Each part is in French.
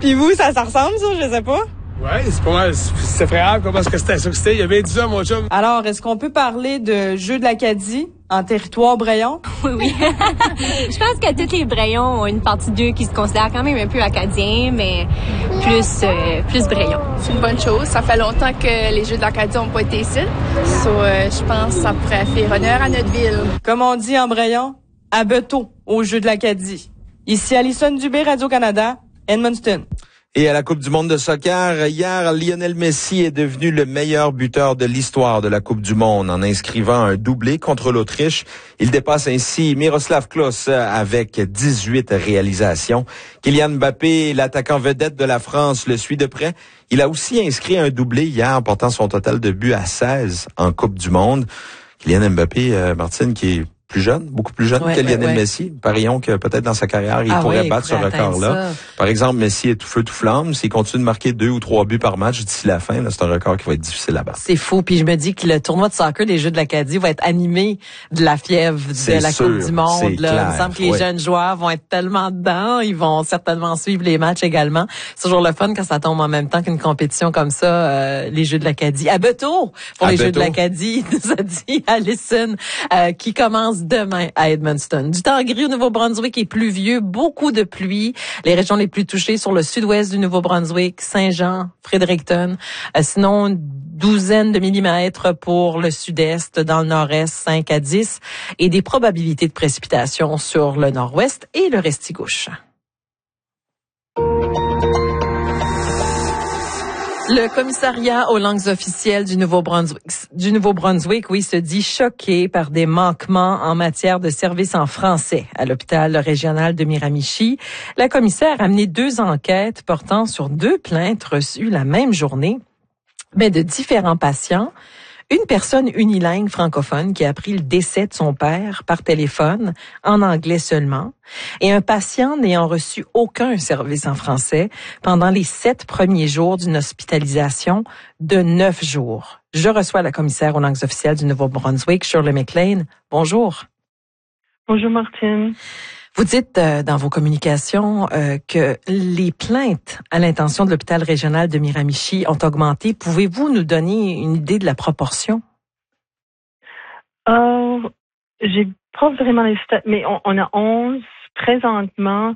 Puis vous, ça ressemble, ça? Je sais pas. Ouais, c'est pas mal. C'est effrayable parce que c'était ça que c'était. Il y a bien 10 ans, mon chum. Alors, est-ce qu'on peut parler de jeu de l'Acadie en territoire Braillon? Oui. Je pense que tous les Brayons ont une partie d'eux qui se considèrent quand même un peu acadiens, mais plus Brayons. C'est une bonne chose. Ça fait longtemps que les Jeux de l'Acadie n'ont pas été ici. Je pense que ça pourrait faire honneur à notre ville. Comme on dit en Braillon, à Beto, au jeu de l'Acadie. Ici Alison Dubé, Radio-Canada, Edmundston. Et à la Coupe du monde de soccer, hier, Lionel Messi est devenu le meilleur buteur de l'histoire de la Coupe du monde en inscrivant un doublé contre l'Autriche. Il dépasse ainsi Miroslav Klose avec 18 réalisations. Kylian Mbappé, l'attaquant vedette de la France, le suit de près. Il a aussi inscrit un doublé hier, portant son total de buts à 16 en Coupe du monde. Kylian Mbappé, Martine, qui est plus jeune, beaucoup plus jeune que Lionel Messi. Parions que peut-être dans sa carrière, il pourrait battre ce record-là. Par exemple, Messi est tout feu, tout flamme. S'il continue de marquer 2 ou 3 buts par match d'ici la fin, là, c'est un record qui va être difficile à battre. C'est fou. Puis je me dis que le tournoi de soccer des Jeux de l'Acadie va être animé de la fièvre de la Coupe du monde. Là. Il me semble que les jeunes joueurs vont être tellement dedans. Ils vont certainement suivre les matchs également. C'est toujours le fun quand ça tombe en même temps qu'une compétition comme ça, les Jeux de l'Acadie. À Beto, pour les Jeux de l'Acadie, nous a dit Alison, qui commence demain à Edmundston. Du temps gris au Nouveau-Brunswick et pluvieux, beaucoup de pluie. Les régions les plus touchées sur le sud-ouest du Nouveau-Brunswick, Saint-Jean, Fredericton. Sinon, une douzaine de millimètres pour le sud-est, dans le nord-est, 5 à 10. Et des probabilités de précipitations sur le nord-ouest et le restigouche. Le commissariat aux langues officielles du Nouveau-Brunswick, oui, se dit choqué par des manquements en matière de services en français à l'hôpital régional de Miramichi. La commissaire a mené 2 enquêtes portant sur 2 plaintes reçues la même journée, mais de différents patients. Une personne unilingue francophone qui a appris le décès de son père par téléphone, en anglais seulement, et un patient n'ayant reçu aucun service en français pendant les 7 premiers jours d'une hospitalisation de 9 jours. Je reçois la commissaire aux langues officielles du Nouveau-Brunswick, Shirley McLean. Bonjour. Bonjour, Martine. Vous dites dans vos communications que les plaintes à l'intention de l'hôpital régional de Miramichi ont augmenté. Pouvez-vous nous donner une idée de la proportion? J'ai pas vraiment les stats, mais on a 11 présentement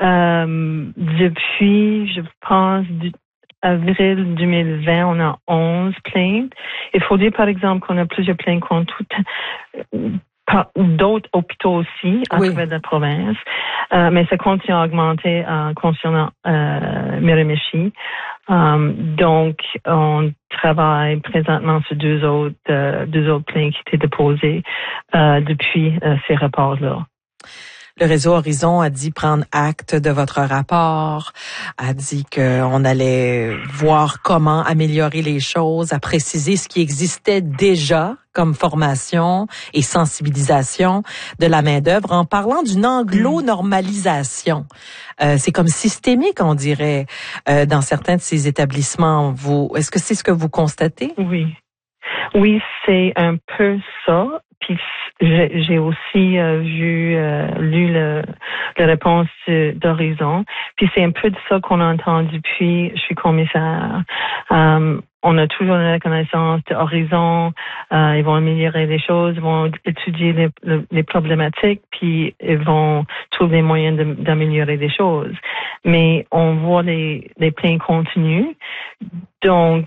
depuis, je pense, avril 2020, on a 11 plaintes. Il faut dire, par exemple, qu'on a plusieurs plaintes contre d'autres hôpitaux aussi à travers la province, mais ça continue à augmenter concernant Miramichi. Donc, on travaille présentement sur deux autres plaintes qui étaient déposées depuis ces rapports-là. Le réseau Horizon a dit prendre acte de votre rapport, a dit qu'on allait voir comment améliorer les choses, a précisé ce qui existait déjà comme formation et sensibilisation de la main-d'œuvre en parlant d'une anglo-normalisation. C'est comme systémique, on dirait, dans certains de ces établissements. Est-ce que c'est ce que vous constatez? Oui, c'est un peu ça. Puis j'ai aussi lu la réponse d'Horizon. Puis c'est un peu de ça qu'on entend depuis je suis commissaire. On a toujours la reconnaissance d'Horizon. Ils vont améliorer les choses, ils vont étudier les problématiques, puis ils vont trouver des moyens d'améliorer les choses. Mais on voit les plaintes continues. Donc,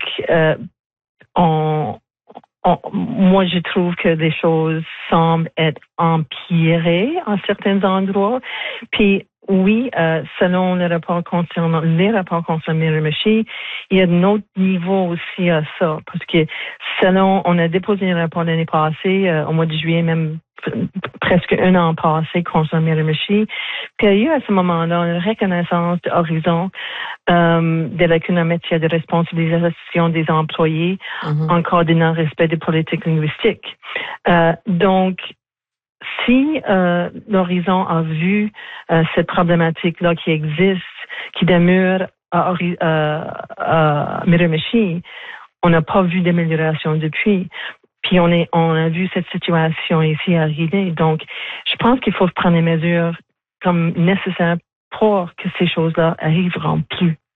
moi, je trouve que les choses semblent être empirées en certains endroits. Puis, oui, selon les rapports concernant Miramichi, il y a un autre niveau aussi à ça. Parce que on a déposé un rapport l'année passée, au mois de juillet, même presque un an passé concernant Miramichi. Puis il y a eu à ce moment-là une reconnaissance d'Horizon de lacunes en matière de responsabilisation des employés en cas de non-respect des politiques linguistiques. Donc, si l'Horizon a vu cette problématique-là qui existe, qui demeure à Miramichi, on n'a pas vu d'amélioration depuis. Puis on a vu cette situation ici arriver. Donc, je pense qu'il faut prendre les mesures comme nécessaires pour que ces choses-là arriveront plus.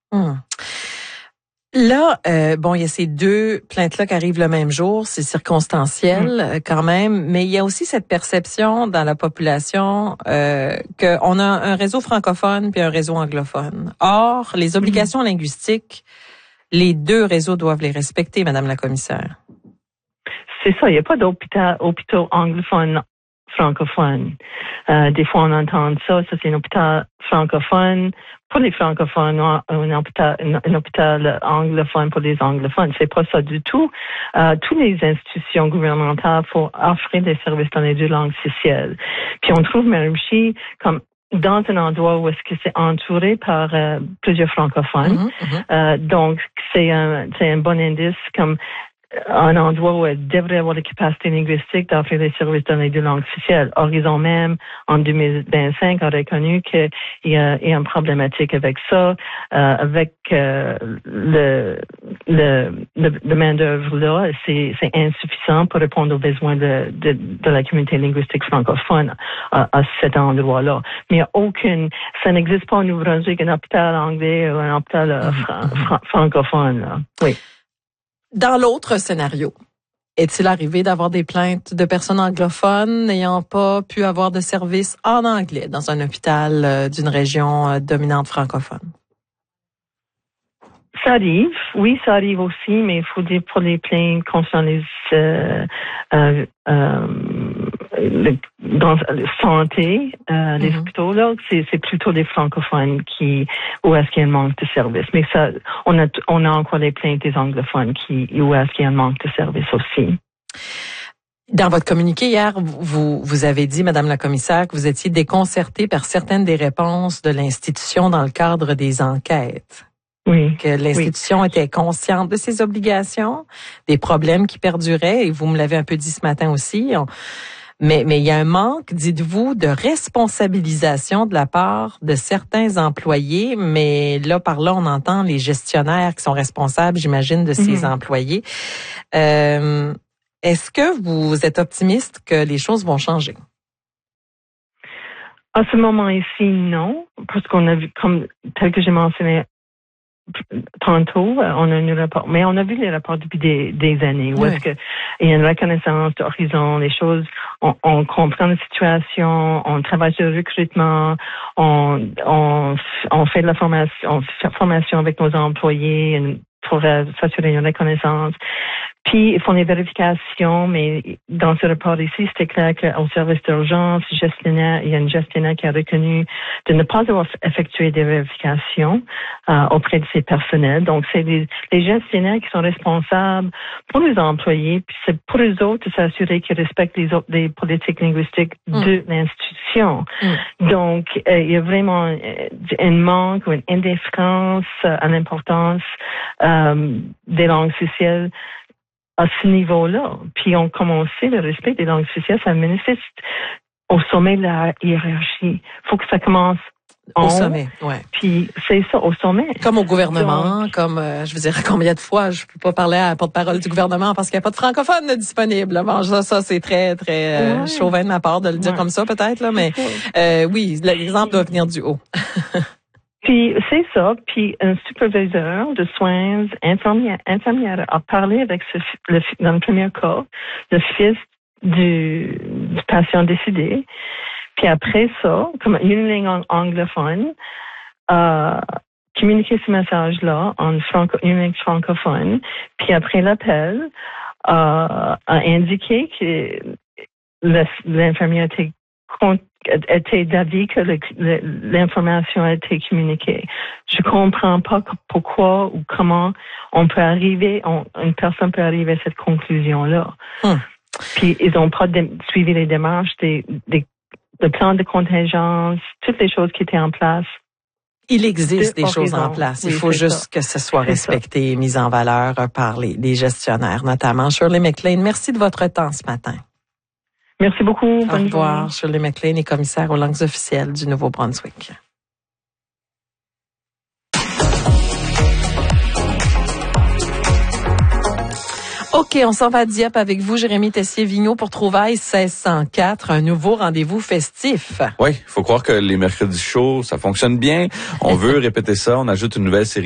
Là, il y a ces 2 plaintes-là qui arrivent le même jour, c'est circonstanciel quand même, mais il y a aussi cette perception dans la population qu'on a un réseau francophone puis un réseau anglophone. Or, les obligations linguistiques, les 2 réseaux doivent les respecter, Madame la commissaire. C'est ça, il n'y a pas d'hôpitaux anglophones francophones. Des fois, on entend ça c'est un hôpital francophone pour les francophones, un hôpital anglophone pour les anglophones. C'est pas ça du tout. Toutes les institutions gouvernementales faut offrir des services dans les 2 langues officielles. Puis on trouve Miramichi comme dans un endroit où est-ce que c'est entouré par plusieurs francophones. Donc c'est un bon indice comme un endroit où elle devrait avoir la capacité linguistique d'offrir des services dans les 2 langues officielles. Or, ils ont même, en 2025, reconnu qu'il y a une problématique avec ça, avec le main-d'œuvre là, c'est insuffisant pour répondre aux besoins de la communauté linguistique francophone à cet endroit-là. Mais il n'y a ça n'existe pas au Nouveau-Brunswick, un hôpital anglais ou un hôpital francophone, là. Oui. Dans l'autre scénario, est-il arrivé d'avoir des plaintes de personnes anglophones n'ayant pas pu avoir de service en anglais dans un hôpital d'une région dominante francophone? Ça arrive, oui, ça arrive aussi, mais il faut dire pour les plaintes concernant dans la santé, les hôpitaux, là, c'est plutôt les francophones où est-ce qu'il y a un manque de service. Mais ça, on a encore les plaintes des anglophones où est-ce qu'il y a un manque de service aussi. Dans votre communiqué hier, vous avez dit, Madame la commissaire, que vous étiez déconcertée par certaines des réponses de l'institution dans le cadre des enquêtes. Oui. Que l'institution était consciente de ses obligations, des problèmes qui perduraient, et vous me l'avez un peu dit ce matin aussi. Mais il y a un manque, dites-vous, de responsabilisation de la part de certains employés. Mais là, par là, on entend les gestionnaires qui sont responsables, j'imagine, de ces employés. Est-ce que vous êtes optimiste que les choses vont changer? À ce moment ici, non, parce qu'on a vu, tel que j'ai mentionné tantôt, on a un rapport, mais on a vu les rapports depuis des années où est-ce que il y a une reconnaissance d'horizon, les choses, on comprend la situation, on travaille sur le recrutement, on fait de la formation avec nos employés pour s'assurer une reconnaissance. Puis, ils font des vérifications, mais dans ce rapport ici, c'était clair qu'au service d'urgence, il y a une gestionnaire qui a reconnu de ne pas avoir effectué des vérifications auprès de ses personnels. Donc, c'est les gestionnaires qui sont responsables pour les employés, puis c'est pour eux autres de s'assurer qu'ils respectent les politiques linguistiques de l'institution. Donc, il y a vraiment un manque ou une indifférence à l'importance des langues officielles à ce niveau-là. Puis comme on sait, le respect des langues officielles, ça manifeste au sommet de la hiérarchie. Il faut que ça commence au sommet, ouais. Puis c'est ça, au sommet. Comme au gouvernement, je veux dire, combien de fois je peux pas parler à la porte-parole du gouvernement parce qu'il n'y a pas de francophone disponible. Bon, ça c'est très, très chauvin de ma part de le dire comme ça peut-être, là, mais oui, l'exemple doit venir du haut. Puis c'est ça. Puis un superviseur de soins infirmière a parlé avec dans le premier cas, le fils du patient décédé. Puis après ça, comme une langue anglophone, communiquer ce message-là en une langue francophone. Puis après l'appel, a indiqué que l'infirmière était d'avis que l'information a été communiquée. Je comprends pas pourquoi ou comment une personne peut arriver à cette conclusion-là. Puis ils n'ont pas suivi les démarches le plan de contingence, toutes les choses qui étaient en place. Il existe des choses en place. Il faut juste que ce soit respecté et mis en valeur par les gestionnaires, notamment. Shirley McLean, merci de votre temps ce matin. Merci beaucoup. Au revoir. Shirley McLean est commissaire aux langues officielles du Nouveau-Brunswick. OK, on s'en va à Dieppe avec vous, Jérémy Tessier-Vigneault, pour Trouvailles 1604, un nouveau rendez-vous festif. Oui, il faut croire que les mercredis chauds, ça fonctionne bien. On veut répéter ça. On ajoute une nouvelle série